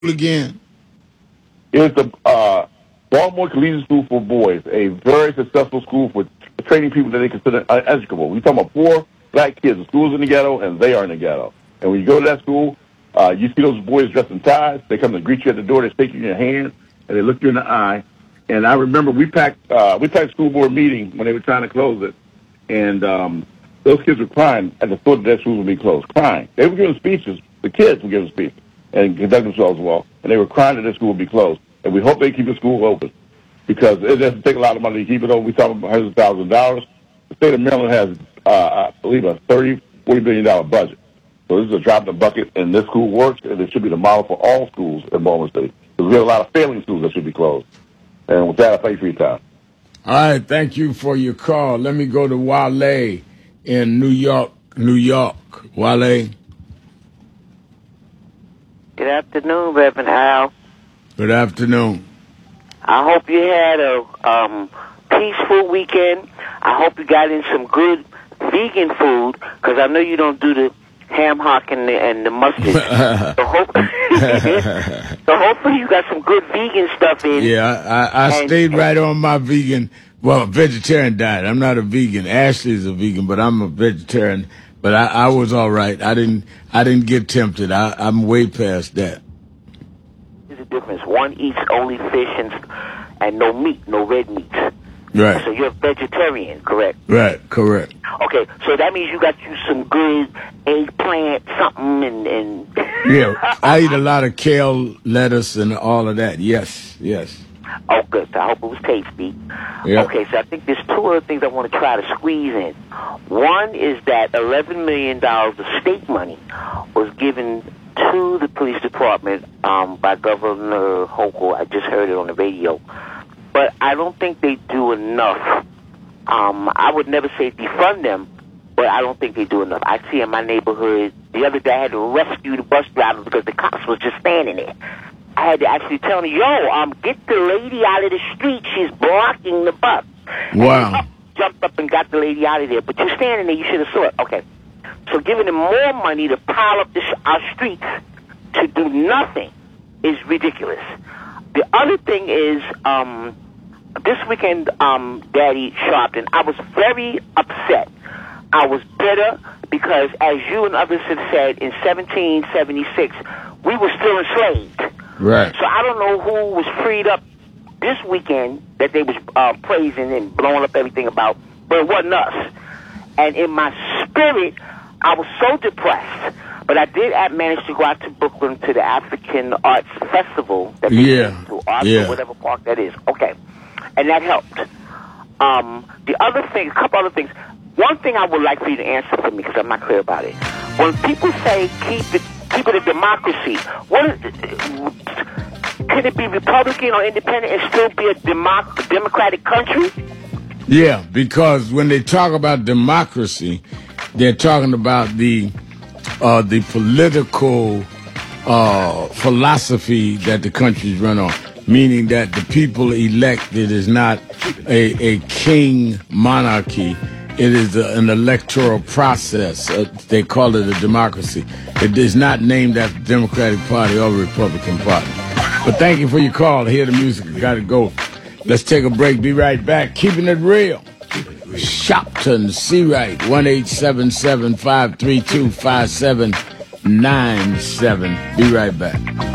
again? It's the Baltimore Collegiate School for Boys, a very successful school for training people that they consider uneducable. We're talking about poor black kids. The school's in the ghetto, and they are in the ghetto. And when you go to that school, you see those boys dressed in ties. They come to greet you at the door. They shake you in your hand, and they look you in the eye. And I remember we packed school board meeting when they were trying to close it, and those kids were crying at the thought that that school would be closed, crying. They were giving speeches. The kids were giving speeches and conduct themselves well, and they were crying that this school would be closed. And we hope they keep the school open because it doesn't take a lot of money to keep it open. We're talking about $100,000. The state of Maryland has, I believe, a $40 billion budget. So this is a drop in the bucket, and this school works, and it should be the model for all schools in Baltimore State. Because we have a lot of failing schools that should be closed. And with that, I thank you for your time. All right, thank you for your call. Let me go to Wale in New York, New York. Wale. Good afternoon, Reverend Al. Good afternoon. I hope you had a peaceful weekend. I hope you got in some good vegan food, because I know you don't do the ham hock and the mustard. So hopefully you got some good vegan stuff in. Yeah, I stayed right on my vegetarian diet. I'm not a vegan. Ashley's a vegan, but I'm a vegetarian. But I was all right. I didn't get tempted. I'm way past that. There's a difference. One eats only fish and no meat, no red meats. Right. So you're a vegetarian, correct? Right, correct. Okay, so that means you got you some good eggplant, something, and yeah, I eat a lot of kale, lettuce, and all of that. Yes. Oh, good. So I hope it was tasty. Yep. Okay, so I think there's two other things I want to try to squeeze in. One is that $11 million of state money was given to the police department by Governor Hochul. I just heard it on the radio. But I don't think they do enough. I would never say defund them, but I don't think they do enough. I see in my neighborhood, the other day I had to rescue the bus driver because the cops was just standing there. I had to actually tell him, get the lady out of the street. She's blocking the bus. Wow. And he jumped up and got the lady out of there. But you're standing there, you should have saw it. Okay. So giving them more money to pile up our streets to do nothing is ridiculous. The other thing is, this weekend, Daddy Sharpton, I was very upset. I was bitter because, as you and others have said, in 1776, we were still enslaved. Right. So I don't know who was freed up this weekend that they was praising and blowing up everything about, but it wasn't us. And in my spirit, I was so depressed. But I did manage to go out to Brooklyn to the African Arts Festival that they went to, or whatever park that is. Okay. And that helped. The other thing, a couple other things. One thing I would like for you to answer for me, because I'm not clear about it. When people say keep it a democracy, can it be Republican or independent and still be a democratic country? Yeah, because when they talk about democracy, they're talking about the political philosophy that the country's run on, meaning that the people elected is not a king monarchy. It is an electoral process. They call it a democracy. It is not named after the Democratic Party or Republican Party. But thank you for your call. Hear the music. Got to go. Let's take a break. Be right back. Keeping it real. Shopton, C-Right, 1-877-532-5797. Be right back.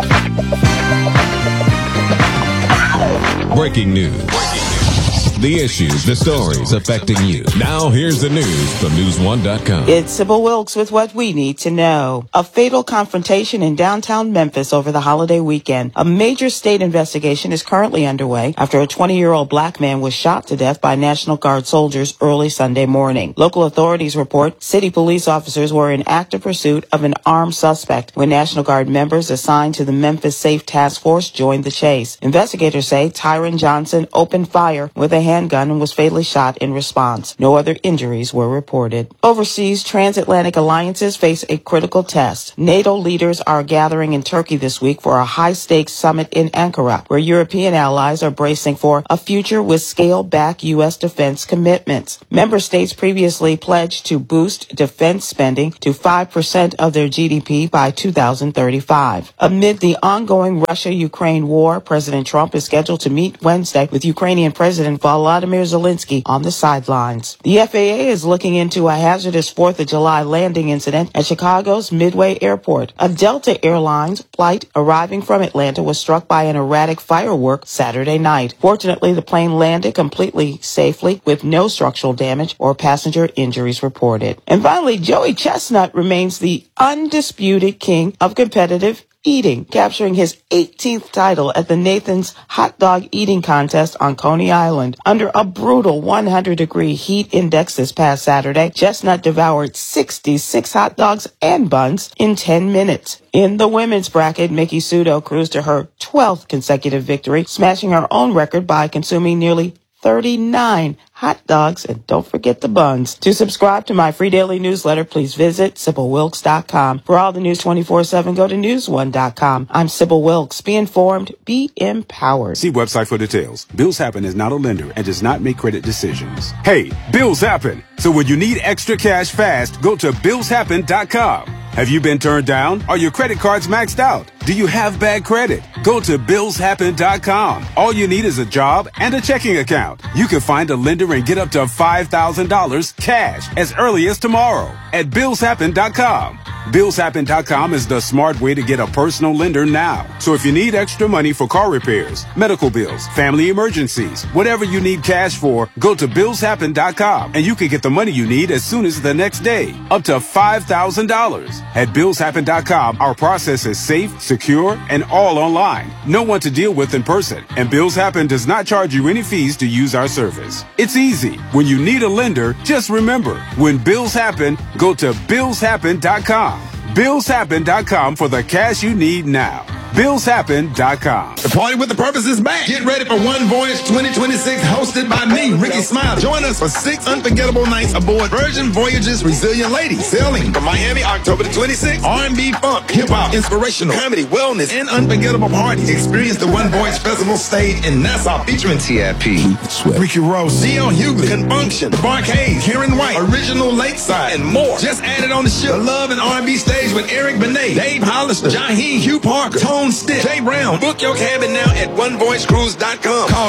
Breaking news. The issues, the stories affecting you. Now here's the news from News1.com. It's Sybil Wilkes with what we need to know. A fatal confrontation in downtown Memphis over the holiday weekend. A major state investigation is currently underway after a 20-year-old black man was shot to death by National Guard soldiers early Sunday morning. Local authorities report city police officers were in active pursuit of an armed suspect when National Guard members assigned to the Memphis Safe Task Force joined the chase. Investigators say Tyron Johnson opened fire with a handgun and was fatally shot in response. No other injuries were reported. Overseas, transatlantic alliances face a critical test. NATO leaders are gathering in Turkey this week for a high-stakes summit in Ankara, where European allies are bracing for a future with scaled-back U.S. defense commitments. Member states previously pledged to boost defense spending to 5% of their GDP by 2035. Amid the ongoing Russia-Ukraine war, President Trump is scheduled to meet Wednesday with Ukrainian President Volodymyr Zelensky on the sidelines. The FAA is looking into a hazardous 4th of July landing incident at Chicago's Midway Airport. A Delta Airlines flight arriving from Atlanta was struck by an erratic firework Saturday night. Fortunately, the plane landed completely safely with no structural damage or passenger injuries reported. And finally, Joey Chestnut remains the undisputed king of competitive eating, capturing his 18th title at the Nathan's Hot Dog Eating Contest on Coney Island. Under a brutal 100-degree heat index this past Saturday, Chestnut devoured 66 hot dogs and buns in 10 minutes. In the women's bracket, Miki Sudo cruised to her 12th consecutive victory, smashing her own record by consuming nearly 39 hot dogs, and don't forget the buns. To subscribe to my free daily newsletter, please visit SybilWilkes.com. For all the news 24/7, go to News1.com. I'm Sybil Wilkes. Be informed, be empowered. See website for details. Bills Happen is not a lender and does not make credit decisions. Hey, bills happen. So when you need extra cash fast, go to BillsHappen.com. Have you been turned down? Are your credit cards maxed out? Do you have bad credit? Go to BillsHappen.com. All you need is a job and a checking account. You can find a lender and get up to $5,000 cash as early as tomorrow at BillsHappen.com. BillsHappen.com is the smart way to get a personal lender now. So if you need extra money for car repairs, medical bills, family emergencies, whatever you need cash for, go to BillsHappen.com and you can get the money you need as soon as the next day, up to $5,000. At BillsHappen.com, our process is safe, secure, and all online. No one to deal with in person. And Bills Happen does not charge you any fees to use our service. It's easy. When you need a lender, just remember, when bills happen, go to BillsHappen.com. BillsHappen.com for the cash you need now. BillsHappen.com. The Party with the Purpose is back. Get ready for One Voyage 2026, hosted by me, Ricky Smiley. Join us for 6 unforgettable nights aboard Virgin Voyage's Resilient Lady, sailing from Miami, October the 26th. R&B, funk, hip-hop, inspirational, comedy, wellness, and unforgettable parties. Experience the One Voyage Festival stage in Nassau, featuring T.I.P., Ricky Rose, G.L. Hughley, Confunction, The Barcades, Karen White, Original Lakeside, and more. Just added on the ship, the Love and R&B stage with Eric Benet, Dave Hollister, Jaheim, Hugh Parker, Tone Stitt, Jay Brown. Book your cabin now at OneVoyageCruise.com. Call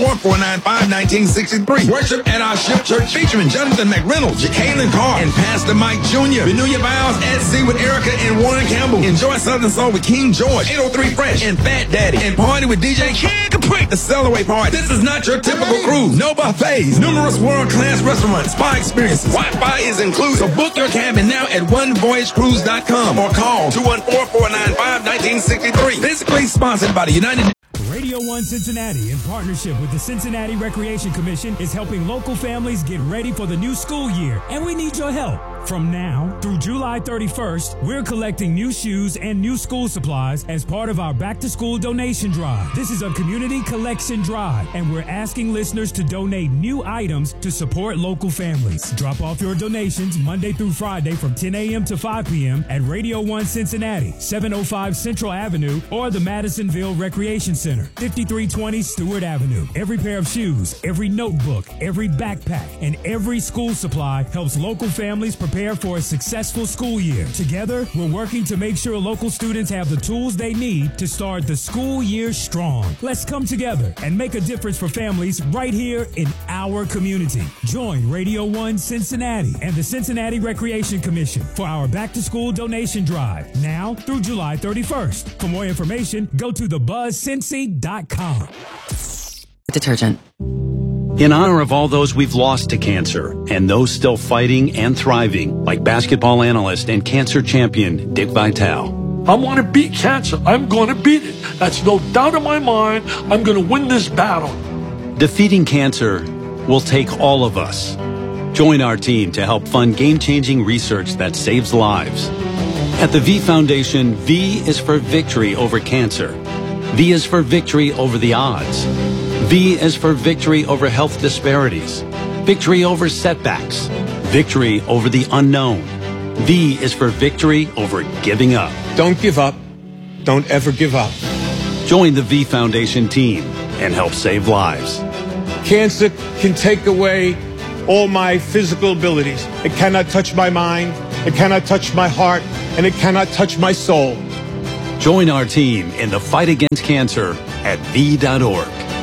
214-495-1963. Worship at our ship church featuring Jonathan McReynolds, Jacqueline Carr, and Pastor Mike Jr. Renew your vows at sea with Erica and Warren Campbell. Enjoy Southern Soul with King George, 803 Fresh, and Fat Daddy. And party with DJ Kid Capri, the Cellaway Party. This is not your typical cruise. No buffets. Numerous world-class restaurants, spa experiences. Wi-Fi is included. So book your cabin now at OneVoyageCruise.com or call 214-495-1963. Physically sponsored by the United Radio 1 Cincinnati, in partnership with the Cincinnati Recreation Commission, is helping local families get ready for the new school year, and we need your help. From now through July 31st, we're collecting new shoes and new school supplies as part of our back-to-school donation drive. This is a community collection drive, and we're asking listeners to donate new items to support local families. Drop off your donations Monday through Friday from 10 a.m. to 5 p.m. at Radio 1 Cincinnati, 705 Central Avenue, or the Madisonville Recreation Center, 5320 Stewart Avenue. Every pair of shoes, every notebook, every backpack, and every school supply helps local families prepare for a successful school year. Together, we're working to make sure local students have the tools they need to start the school year strong. Let's come together and make a difference for families right here in our community. Join Radio 1 Cincinnati and the Cincinnati Recreation Commission for our back-to-school donation drive, now through July 31st. For more information, go to thebuzzcincy.com. Detergent. In honor of all those we've lost to cancer and those still fighting and thriving, like basketball analyst and cancer champion Dick Vitale. I want to beat cancer. I'm going to beat it. That's no doubt in my mind. I'm going to win this battle. Defeating cancer will take all of us. Join our team to help fund game-changing research that saves lives. At the V Foundation, V is for victory over cancer. V is for victory over the odds. V is for victory over health disparities, victory over setbacks, victory over the unknown. V is for victory over giving up. Don't give up. Don't ever give up. Join the V Foundation team and help save lives. Cancer can take away all my physical abilities. It cannot touch my mind, it cannot touch my heart, and it cannot touch my soul. Join our team in the fight against cancer at V.org.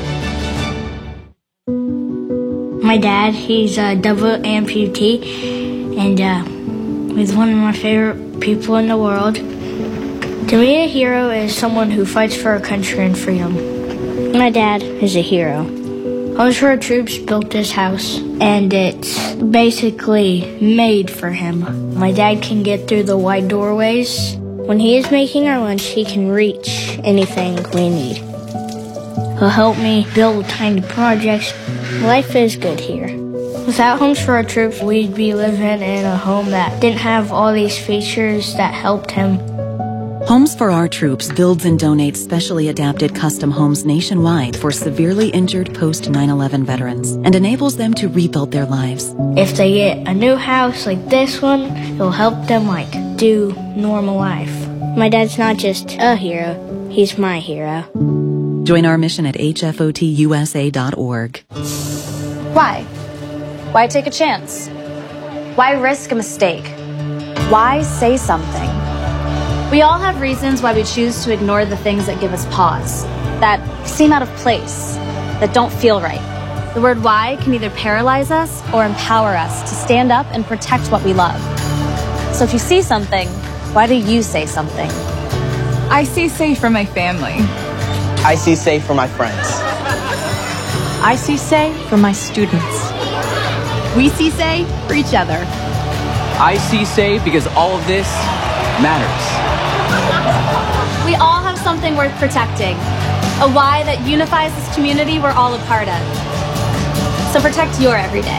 My dad, he's a double amputee, and he's one of my favorite people in the world. To me, a hero is someone who fights for our country and freedom. My dad is a hero. Homes for Our Troops built this house, and it's basically made for him. My dad can get through the wide doorways. When he is making our lunch, he can reach anything we need. He'll help me build tiny projects. Life is good here. Without Homes for Our Troops, we'd be living in a home that didn't have all these features that helped him. Homes for Our Troops builds and donates specially adapted custom homes nationwide for severely injured post-9/11 veterans and enables them to rebuild their lives. If they get a new house like this one, it'll help them do normal life. My dad's not just a hero, he's my hero. Join our mission at hfotusa.org. Why? Why take a chance? Why risk a mistake? Why say something? We all have reasons why we choose to ignore the things that give us pause, that seem out of place, that don't feel right. The word why can either paralyze us or empower us to stand up and protect what we love. So if you see something, why do you say something? I see safe for my family. I see safe for my friends. I see say for my students. We see say for each other. I see say because all of this matters. We all have something worth protecting, a why that unifies this community we're all a part of. So protect your everyday.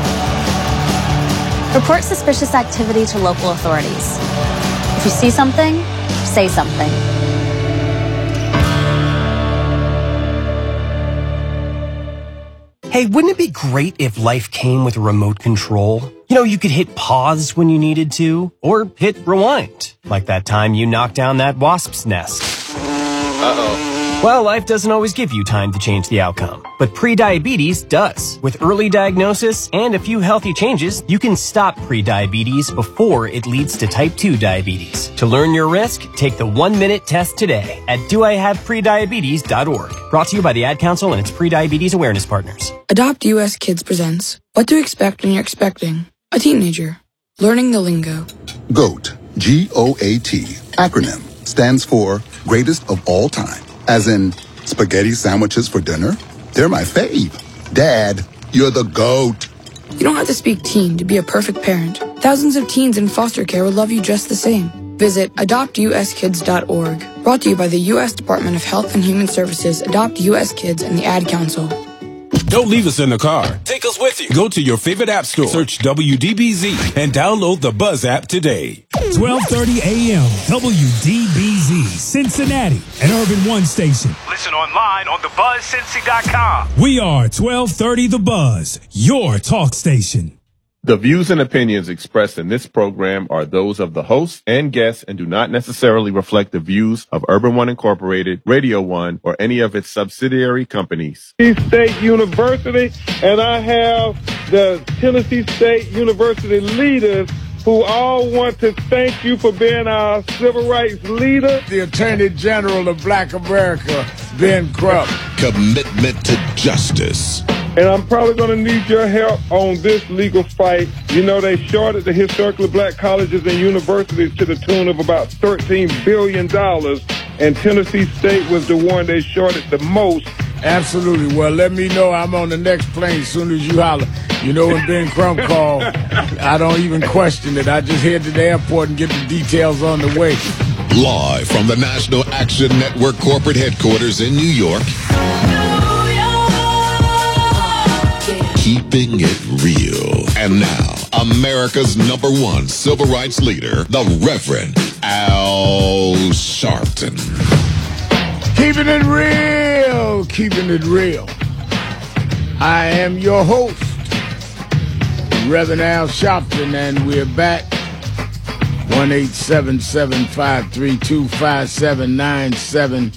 Report suspicious activity to local authorities. If you see something, say something. Hey, wouldn't it be great if life came with a remote control? You know, you could hit pause when you needed to, or hit rewind, like that time you knocked down that wasp's nest. Uh-oh. Well, life doesn't always give you time to change the outcome, but prediabetes does. With early diagnosis and a few healthy changes, you can stop prediabetes before it leads to type 2 diabetes. To learn your risk, take the 1-minute test today at doihaveprediabetes.org. Brought to you by the Ad Council and its prediabetes awareness partners. Adopt US Kids presents What to Expect When You're Expecting a Teenager. Learning the lingo. GOAT, G-O-A-T, acronym, stands for Greatest of All Time. As in, spaghetti sandwiches for dinner? They're my fave. Dad, you're the GOAT. You don't have to speak teen to be a perfect parent. Thousands of teens in foster care will love you just the same. Visit adoptuskids.org. Brought to you by the U.S. Department of Health and Human Services, Adopt U.S. Kids, and the Ad Council. Don't leave us in the car. Take us with you. Go to your favorite app store, search WDBZ, and download the Buzz app today. 12:30 a.m. WDBZ, Cincinnati, an Urban One station. Listen online on thebuzzcincy.com. We are 1230 The Buzz, your talk station. The views and opinions expressed in this program are those of the host and guests and do not necessarily reflect the views of Urban One Incorporated, Radio One, or any of its subsidiary companies. State University, and I have the Tennessee State University leaders who all want to thank you for being our civil rights leader. The Attorney General of Black America, Ben Crump. Commitment to justice. And I'm probably going to need your help on this legal fight. You know, they shorted the historically black colleges and universities to the tune of about $13 billion, and Tennessee State was the one they shorted the most. Absolutely. Well, let me know. I'm on the next plane as soon as you holler. You know, when Ben Crump called, I don't even question it. I just head to the airport and get the details on the way. Live from the National Action Network corporate headquarters in New York. Keeping it real. And now, America's #1 civil rights leader, the Reverend Al Sharpton. Keeping it real. Keeping it real. I am your host, Reverend Al Sharpton, and we're back. 1-877-532-5797.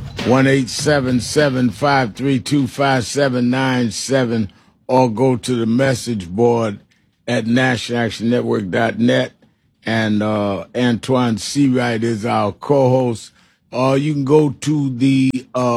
1-877-532-5797. Or go to the message board at nationalactionnetwork.net. And Antoine Seawright is our co-host. Or you can go to the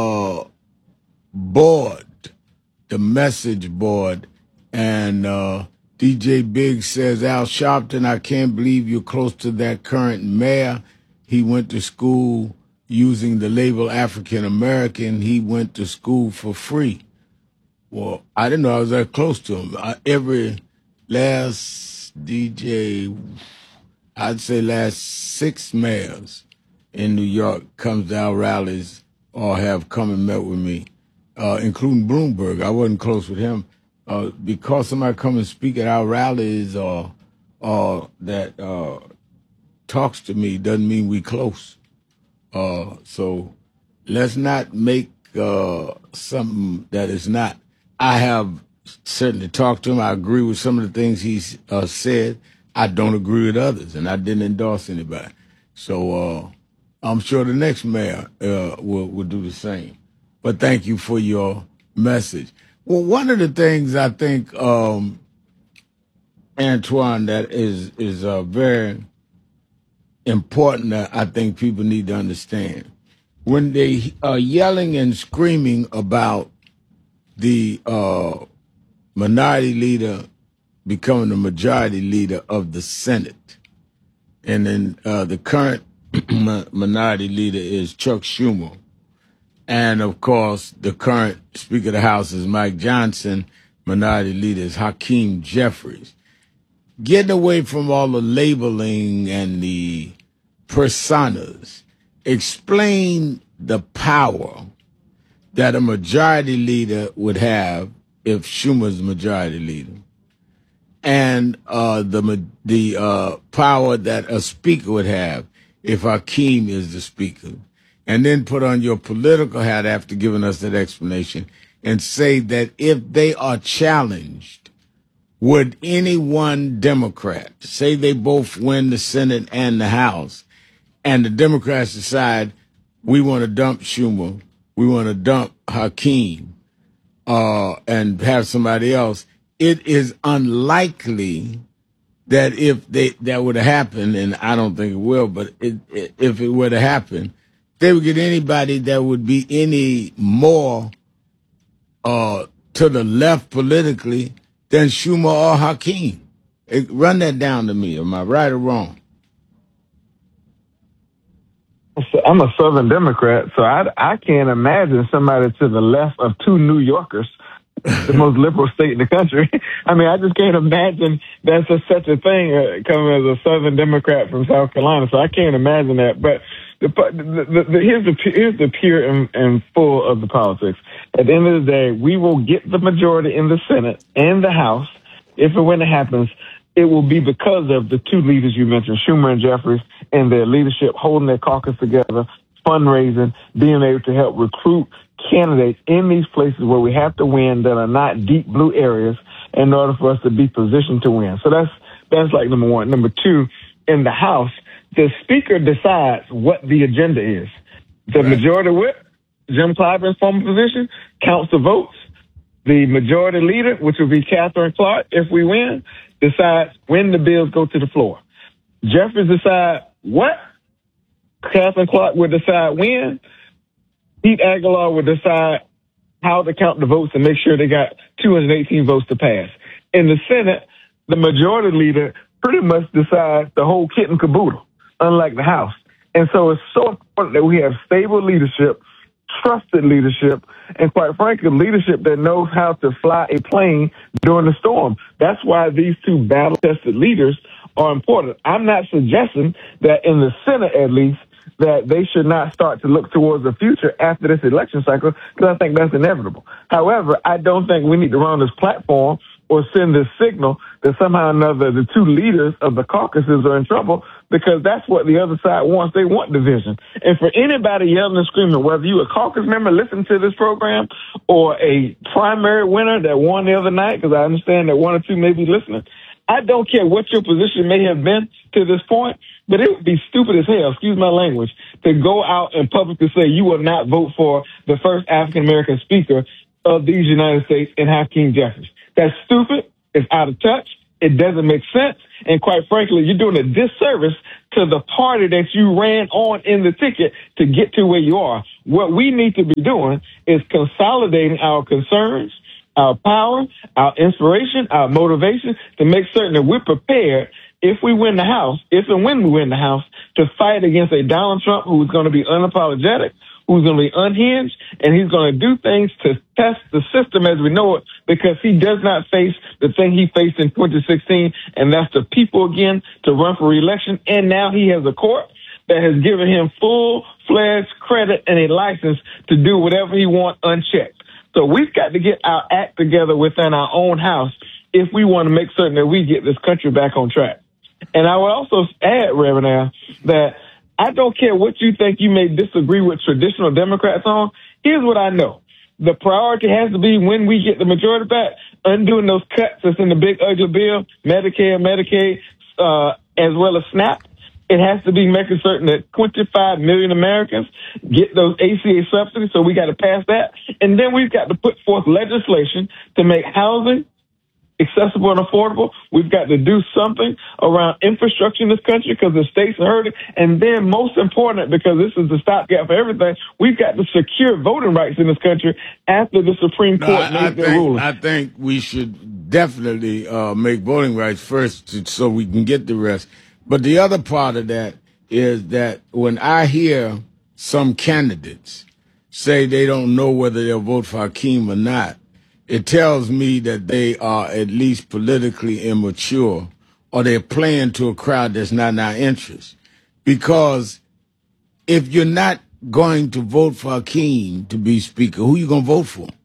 board, the message board, and DJ Big says, Al Sharpton, I can't believe you're close to that current mayor. He went to school using the label African American. He went to school for free. Well, I didn't know I was that close to him. Every last DJ, I'd say last 6 mayors in New York comes to our rallies or have come and met with me, including Bloomberg. I wasn't close with him. Because somebody come and speak at our rallies or that talks to me doesn't mean we close. So let's not make something that is not. I have certainly talked to him. I agree with some of the things he's said. I don't agree with others, and I didn't endorse anybody. So I'm sure the next mayor will do the same. But thank you for your message. Well, one of the things I think, Antoine, that is very important that I think people need to understand. When they are yelling and screaming about the minority leader becoming the majority leader of the Senate, and then the current minority leader is Chuck Schumer, and, of course, the current Speaker of the House is Mike Johnson. Minority Leader is Hakeem Jeffries. Getting away from all the labeling and the personas, explain the power that a majority leader would have if Schumer's majority leader, and the power that a speaker would have if Hakeem is the speaker. And then put on your political hat after giving us that explanation and say that if they are challenged, would any one Democrat, say they both win the Senate and the House, and the Democrats decide we want to dump Schumer, we want to dump Hakeem, and have somebody else, it is unlikely that if that would have happened, and I don't think it will, but if it were to happen, they would get anybody that would be any more to the left politically than Schumer or Hakeem. Run that down to me. Am I right or wrong? I'm a Southern Democrat, so I can't imagine somebody to the left of 2 New Yorkers, the most liberal state in the country. I mean, I just can't imagine that's such a thing coming as a Southern Democrat from South Carolina, so I can't imagine that. But here's the pure and full of the politics. At the end of the day, we will get the majority in the Senate and the House. If and when it happens, it will be because of the 2 leaders you mentioned, Schumer and Jeffries, and their leadership, holding their caucus together, fundraising, being able to help recruit candidates in these places where we have to win that are not deep blue areas in order for us to be positioned to win. So that's like number one. Number 2, in the House, the Speaker decides what the agenda is. The Majority Whip, Jim Clyburn's former position, counts the votes. The Majority Leader, which will be Catherine Clark, if we win, decides when the bills go to the floor. Jeffries decides what? Catherine Clark would decide when. Pete Aguilar would decide how to count the votes and make sure they got 218 votes to pass. In the Senate, the Majority Leader pretty much decides the whole kit and caboodle, unlike the House. And so it's so important that we have stable leadership, trusted leadership, and quite frankly, leadership that knows how to fly a plane during the storm. That's why these 2 battle-tested leaders are important. I'm not suggesting that in the Senate, at least, that they should not start to look towards the future after this election cycle, because I think that's inevitable. However, I don't think we need to run this platform or send this signal that somehow or another the 2 leaders of the caucuses are in trouble, because that's what the other side wants. They want division. And for anybody yelling and screaming, whether you a caucus member listening to this program or a primary winner that won the other night, because I understand that one or two may be listening, I don't care what your position may have been to this point, but it would be stupid as hell, excuse my language, to go out and publicly say you will not vote for the first African-American speaker of these United States in Hakeem Jeffries. That's stupid. It's out of touch. It doesn't make sense. And quite frankly, you're doing a disservice to the party that you ran on in the ticket to get to where you are. What we need to be doing is consolidating our concerns, our power, our inspiration, our motivation to make certain that we're prepared if we win the House, if and when we win the House, to fight against a Donald Trump who's going to be unapologetic, who's going to be unhinged, and he's going to do things to test the system as we know it, because he does not face the thing he faced in 2016, and that's the people again to run for re-election. And now he has a court that has given him full-fledged credit and a license to do whatever he wants unchecked. So we've got to get our act together within our own house if we want to make certain that we get this country back on track. And I would also add, Reverend Al, that I don't care what you think you may disagree with traditional Democrats on. Here's what I know. The priority has to be, when we get the majority back, undoing those cuts that's in the big ugly bill, Medicare, Medicaid, as well as SNAP. It has to be making certain that 25 million Americans get those ACA subsidies, so we got to pass that. And then we've got to put forth legislation to make housing accessible and affordable. We've got to do something around infrastructure in this country because the states are hurting. And then most important, because this is the stopgap for everything, we've got to secure voting rights in this country after the Supreme Court made their ruling. I think we should definitely make voting rights first so we can get the rest. But the other part of that is that when I hear some candidates say they don't know whether they'll vote for Hakeem or not, it tells me that they are at least politically immature, or they're playing to a crowd that's not in our interest. Because if you're not going to vote for Hakeem to be speaker, who you going to vote for?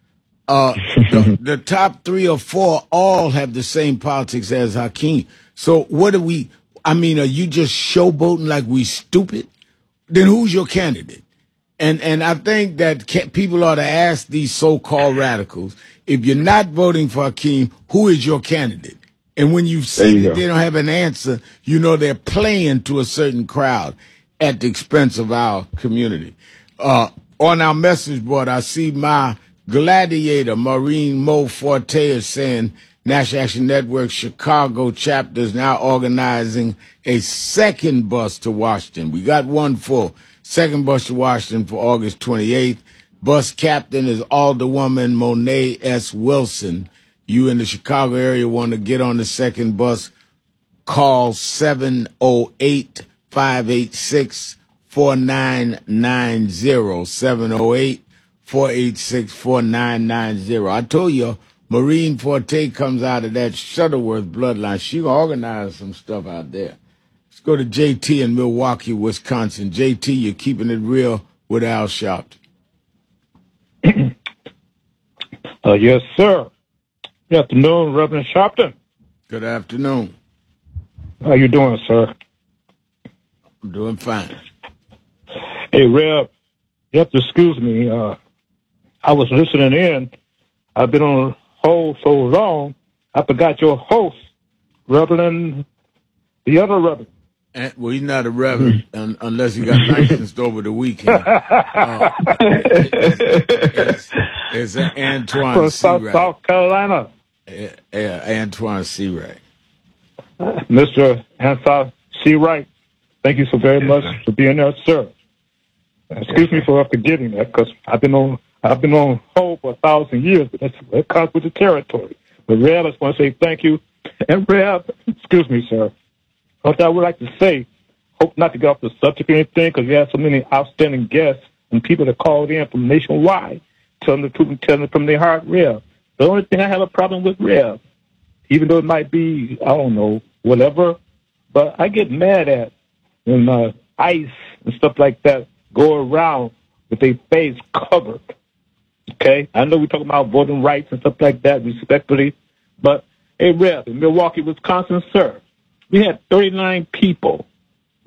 The top 3 or 4 all have the same politics as Hakeem. So what are we, are you just showboating like we stupid? Then who's your candidate? And I think that people ought to ask these so-called radicals, if you're not voting for Hakeem, who is your candidate? And when you see that they don't have an answer, you know they're playing to a certain crowd at the expense of our community. On our message board, I see my gladiator, Maureen Mo Forte, is saying National Action Network Chicago chapter is now organizing a second bus to Washington. We got one full. Second bus to Washington for August 28th. Bus captain is Alderwoman Monet S. Wilson. You in the Chicago area want to get on the second bus, call 708-586-4990. 708-486-4990. I told you, Maureen Forte comes out of that Shuttleworth bloodline. She organized some stuff out there. Let's go to JT in Milwaukee, Wisconsin. JT, you're keeping it real with Al Sharpton. Yes, sir. Good afternoon, Reverend Sharpton. Good afternoon. How you doing, sir? I'm doing fine. Hey, Rev, you have to excuse me. I was listening in. I've been on hold so long, I forgot your host, Reverend, the other Reverend. Well, he's not a reverend unless he got licensed over the weekend. It's Antoine from Seawright. South Carolina. Yeah, Antoine Seawright. Mr. Antoine Seawright, thank you so very much for being there, sir. Excuse me for forgetting that, because I've been on hold for 1,000 years, but that comes with the territory. But Rev, I just want to say thank you. And Rev, excuse me, sir. What I would like to say, hope not to get off the subject or anything, because we have so many outstanding guests and people that called in from nationwide, telling the truth and telling it from their heart, Rev. The only thing I have a problem with, Rev, even though it might be, I don't know, whatever, but I get mad at when ICE and stuff like that go around with their face covered. Okay? I know we're talking about voting rights and stuff like that, respectfully, but, hey, Rev, in Milwaukee, Wisconsin, sir, we had 39 people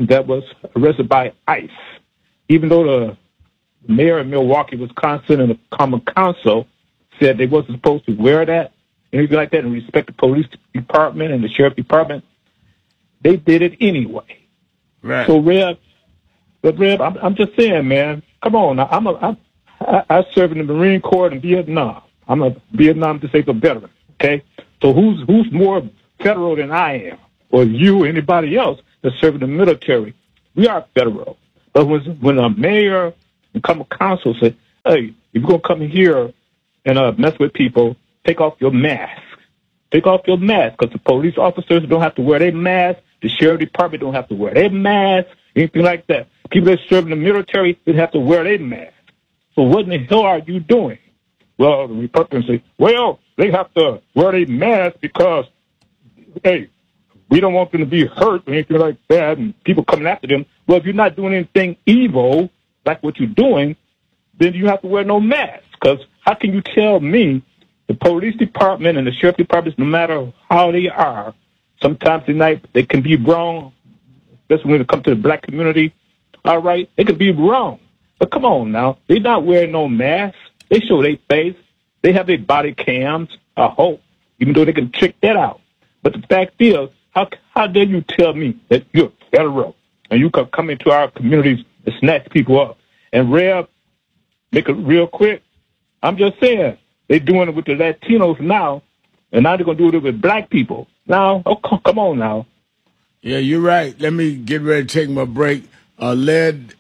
that was arrested by ICE. Even though the mayor of Milwaukee, Wisconsin, and the Common Council said they wasn't supposed to wear that, anything like that, and respect the police department and the sheriff department, they did it anyway. Right. So, Reb, I'm just saying, man, come on. I served in the Marine Corps in Vietnam. I'm a Vietnam disabled veteran, okay? So who's more federal than I am, or you or anybody else that's serving the military? We are federal. But when a mayor and common council say, hey, if you're going to come here and mess with people, take off your mask. Take off your mask, because the police officers don't have to wear their mask. The sheriff department don't have to wear their mask, anything like that. People that serve in the military didn't have to wear their mask. So what in the hell are you doing? Well, the Republicans say, well, they have to wear their mask because, hey, we don't want them to be hurt or anything like that, and people coming after them. Well, if you're not doing anything evil, like what you're doing, then you have to wear no mask. Because how can you tell me the police department and the sheriff departments, no matter how they are, sometimes they can be wrong, especially when it comes to the black community. All right, they can be wrong. But come on now, they're not wearing no masks. They show their face. They have their body cams, I hope, even though they can trick that out. But the fact is, how dare you tell me that you're federal and you can come into our communities and snatch people up? And Rev, make it real quick, I'm just saying, they're doing it with the Latinos now, and now they're going to do it with black people. Now, come on now. Yeah, you're right. Let me get ready to take my break. Led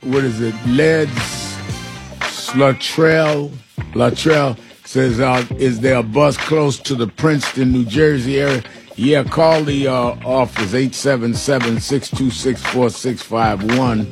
Latrell says, is there a bus close to the Princeton, New Jersey area? Yeah, call the office, 877-626-4651,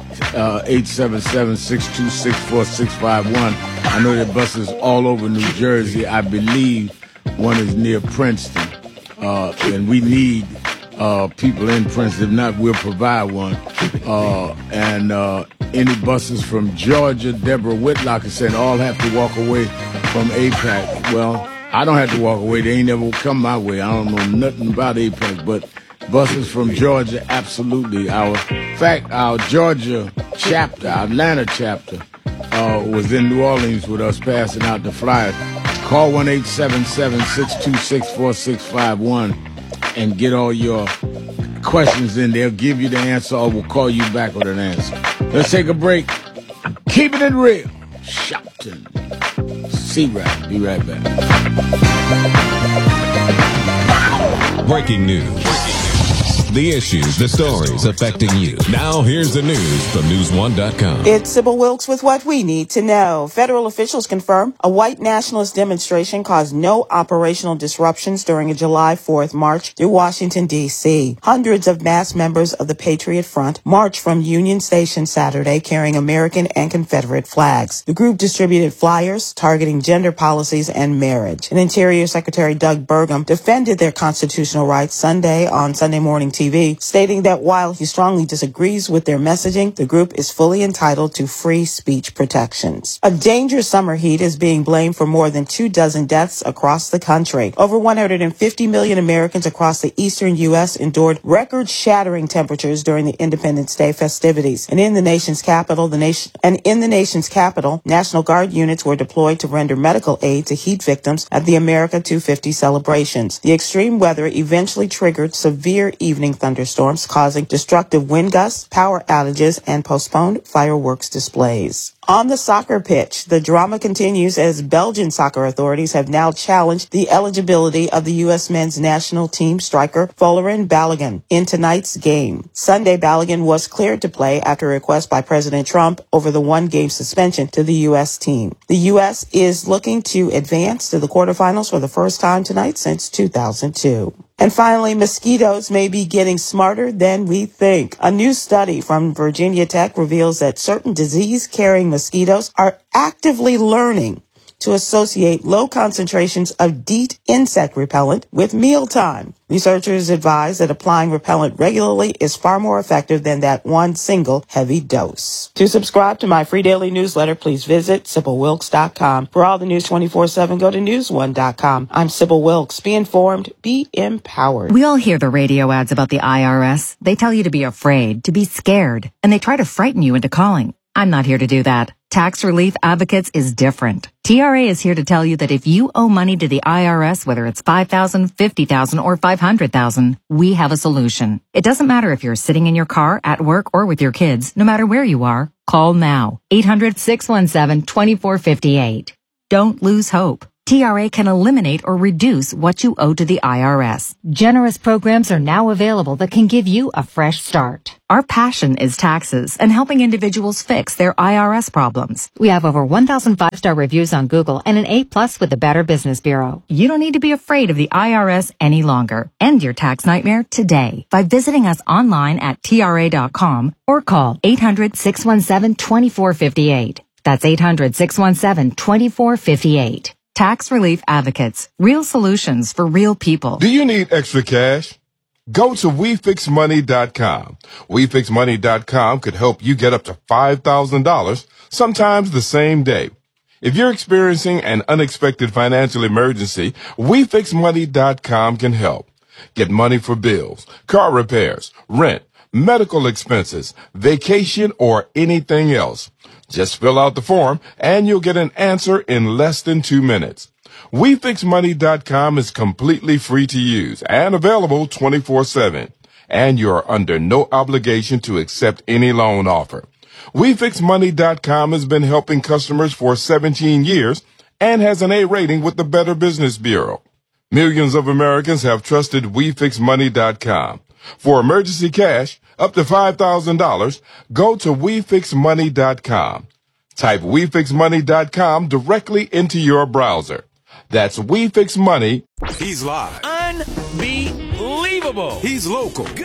877-626-4651. I know there are buses all over New Jersey. I believe one is near Princeton, and we need people in Princeton. If not, we'll provide one. And any buses from Georgia, Deborah Whitlock is saying all have to walk away from APAC. Well, I don't have to walk away. They ain't never come my way. I don't know nothing about APAC, but buses from Georgia, absolutely. Our Georgia chapter, our Atlanta chapter, was in New Orleans with us passing out the flyers. Call 1-877-626-4651 and get all your questions in. They'll give you the answer, or we'll call you back with an answer. Let's take a break. Keeping it real. Shopton. C-Rap. Be right back. Breaking news. The issues, the stories affecting you. Now here's the news from News1.com. It's Sybil Wilkes with what we need to know. Federal officials confirm a white nationalist demonstration caused no operational disruptions during a July 4th march through Washington, D.C. Hundreds of mass members of the Patriot Front marched from Union Station Saturday carrying American and Confederate flags. The group distributed flyers targeting gender policies and marriage. And Interior Secretary Doug Burgum defended their constitutional rights Sunday on Sunday Morning TV, stating that while he strongly disagrees with their messaging, the group is fully entitled to free speech protections. A dangerous summer heat is being blamed for more than 24 deaths across the country. Over 150 million Americans across the eastern U.S. endured record-shattering temperatures during the Independence Day festivities. And in the nation's capital, National Guard units were deployed to render medical aid to heat victims at the America 250 celebrations. The extreme weather eventually triggered severe evening thunderstorms, causing destructive wind gusts, power outages, and postponed fireworks displays. On the soccer pitch, the drama continues as Belgian soccer authorities have now challenged the eligibility of the U.S. men's national team striker Folarin Balogun in tonight's game. Sunday, Balogun was cleared to play after a request by President Trump over the one-game suspension to the U.S. team. The U.S. is looking to advance to the quarterfinals for the first time tonight since 2002. And finally, mosquitoes may be getting smarter than we think. A new study from Virginia Tech reveals that certain disease-carrying mosquitoes are actively learning to associate low concentrations of DEET insect repellent with mealtime. Researchers advise that applying repellent regularly is far more effective than that one single heavy dose. To subscribe to my free daily newsletter, please visit SybilWilkes.com. For all the news 24/7, go to newsone.com. I'm Sybil Wilkes. Be informed, be empowered. We all hear the radio ads about the IRS. They tell you to be afraid, to be scared, and they try to frighten you into calling. I'm not here to do that. Tax Relief Advocates is different. TRA is here to tell you that if you owe money to the IRS, whether it's $5,000, $50,000, or $500,000, we have a solution. It doesn't matter if you're sitting in your car, at work, or with your kids. No matter where you are, call now. 800-617-2458. Don't lose hope. TRA can eliminate or reduce what you owe to the IRS. Generous programs are now available that can give you a fresh start. Our passion is taxes and helping individuals fix their IRS problems. We have over 1,000 5-star reviews on Google and an A+ with the Better Business Bureau. You don't need to be afraid of the IRS any longer. End your tax nightmare today by visiting us online at TRA.com or call 800-617-2458. That's 800-617-2458. Tax Relief Advocates. Real solutions for real people. Do you need extra cash? Go to WeFixMoney.com. WeFixMoney.com could help you get up to $5,000, sometimes the same day. If you're experiencing an unexpected financial emergency, WeFixMoney.com can help. Get money for bills, car repairs, rent, medical expenses, vacation, or anything else. Just fill out the form and you'll get an answer in less than 2 minutes. WeFixMoney.com is completely free to use and available 24/7. And you're under no obligation to accept any loan offer. WeFixMoney.com has been helping customers for 17 years and has an A rating with the Better Business Bureau. Millions of Americans have trusted WeFixMoney.com. For emergency cash, up to $5,000, go to WeFixMoney.com. Type WeFixMoney.com directly into your browser. That's WeFixMoney. He's live. Unbelievable. He's local. Good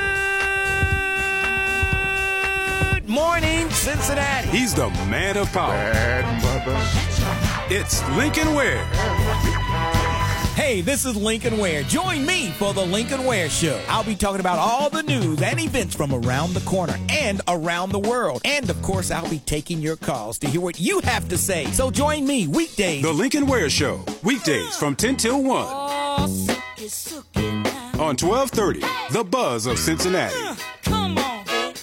morning, Cincinnati. He's the man of power. Bad mother. It's Lincoln Ware. Hey, this is Lincoln Ware. Join me for the Lincoln Ware Show. I'll be talking about all the news and events from around the corner and around the world. And, of course, I'll be taking your calls to hear what you have to say. So join me weekdays. The Lincoln Ware Show. Weekdays from 10 till 1. On 1230, The Buzz of Cincinnati. Come on.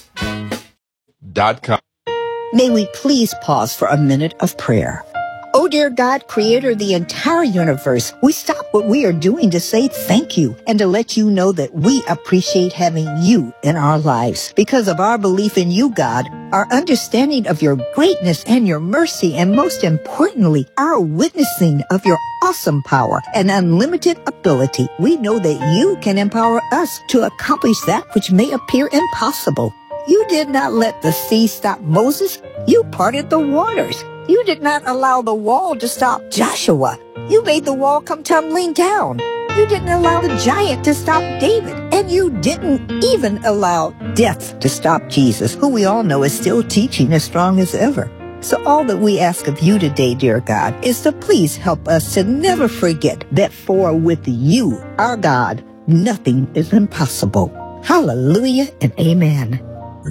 .com. May we please pause for a minute of prayer. Oh, dear God, creator of the entire universe, we stop what we are doing to say thank you and to let you know that we appreciate having you in our lives. Because of our belief in you, God, our understanding of your greatness and your mercy, and most importantly, our witnessing of your awesome power and unlimited ability, we know that you can empower us to accomplish that which may appear impossible. You did not let the sea stop Moses. You parted the waters. You did not allow the wall to stop Joshua. You made the wall come tumbling down. You didn't allow the giant to stop David. And you didn't even allow death to stop Jesus, who we all know is still teaching as strong as ever. So all that we ask of you today, dear God, is to please help us to never forget that for with you, our God, nothing is impossible. Hallelujah and amen.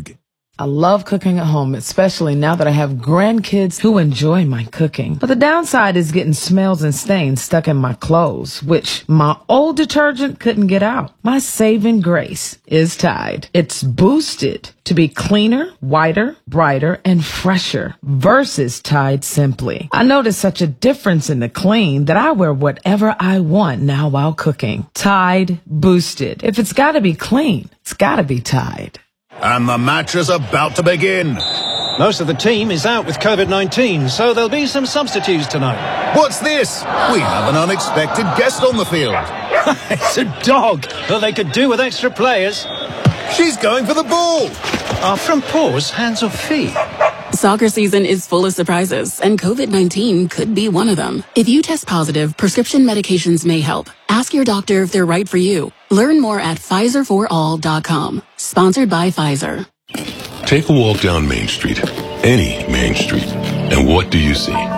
I love cooking at home, especially now that I have grandkids who enjoy my cooking. But the downside is getting smells and stains stuck in my clothes, which my old detergent couldn't get out. My saving grace is Tide. It's boosted to be cleaner, whiter, brighter, and fresher versus Tide Simply. I noticed such a difference in the clean that I wear whatever I want now while cooking. Tide Boosted. If it's gotta be clean, it's gotta be Tide. And the match is about to begin. Most of the team is out with COVID-19, so there'll be some substitutes tonight. What's this? We have an unexpected guest on the field. It's a dog, but they could do with extra players. She's going for the ball. Are front paws hands or feet? Soccer season is full of surprises, and COVID-19 could be one of them. If you test positive, prescription medications may help. Ask your doctor if they're right for you. Learn more at PfizerForAll.com. Sponsored by Pfizer. Take a walk down Main Street, any Main Street, and what do you see?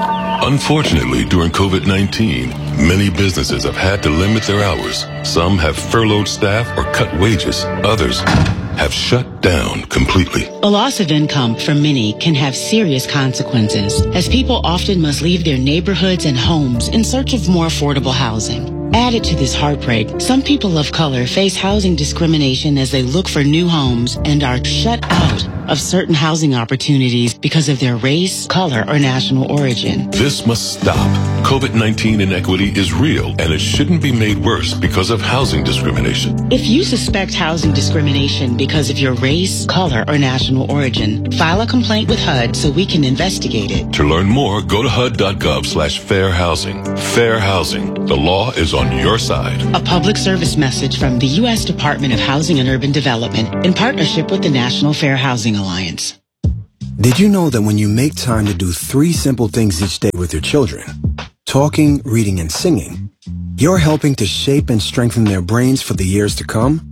Unfortunately, during COVID-19, many businesses have had to limit their hours. Some have furloughed staff or cut wages. Others have shut down completely. A loss of income for many can have serious consequences, as people often must leave their neighborhoods and homes in search of more affordable housing. Added to this heartbreak, some people of color face housing discrimination as they look for new homes and are shut out of certain housing opportunities because of their race, color, or national origin. This must stop. COVID-19 inequity is real, and it shouldn't be made worse because of housing discrimination. If you suspect housing discrimination because of your race, color, or national origin, file a complaint with HUD so we can investigate it. To learn more, go to HUD.gov/fair housing. Fair housing. The law is on your side. A public service message from the U.S. Department of Housing and Urban Development in partnership with the National Fair Housing Alliance. Did you know that when you make time to do 3 simple things each day with your children, talking, reading, and singing, you're helping to shape and strengthen their brains for the years to come?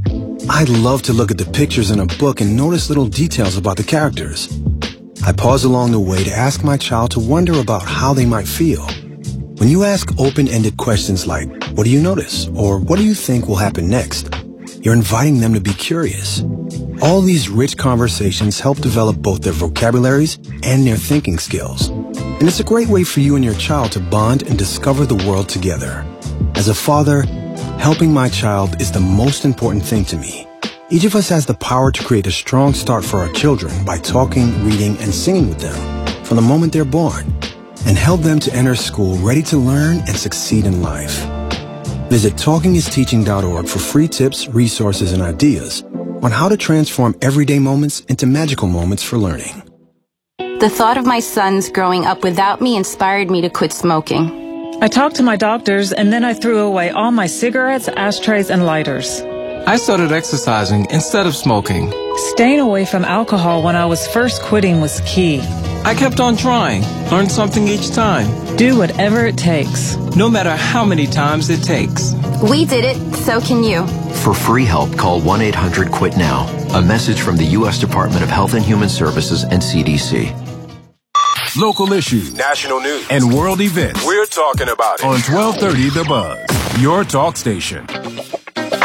I love to look at the pictures in a book and notice little details about the characters. I pause along the way to ask my child to wonder about how they might feel. When you ask open-ended questions like, what do you notice? Or what do you think will happen next? You're inviting them to be curious. All these rich conversations help develop both their vocabularies and their thinking skills. And it's a great way for you and your child to bond and discover the world together. As a father, helping my child is the most important thing to me. Each of us has the power to create a strong start for our children by talking, reading, and singing with them from the moment they're born, and help them to enter school ready to learn and succeed in life. Visit talkingisteaching.org for free tips, resources, and ideas on how to transform everyday moments into magical moments for learning. The thought of my sons growing up without me inspired me to quit smoking. I talked to my doctors, and then I threw away all my cigarettes, ashtrays, and lighters. I started exercising instead of smoking. Staying away from alcohol when I was first quitting was key. I kept on trying, learned something each time. Do whatever it takes. No matter how many times it takes. We did it, so can you. For free help, call 1-800-QUIT-NOW. A message from the U.S. Department of Health and Human Services and CDC. Local issues, national news, and world events. We're talking about it on 1230 The Buzz, your talk station.